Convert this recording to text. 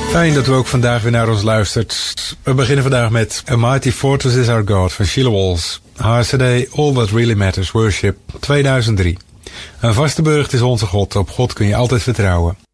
Fijn dat u ook vandaag weer naar ons luistert. We beginnen vandaag met A Mighty Fortress is Our God van Sheila Walls. Haar CD All That Really Matters Worship 2003. Een vaste burcht is onze God, op God kun je altijd vertrouwen.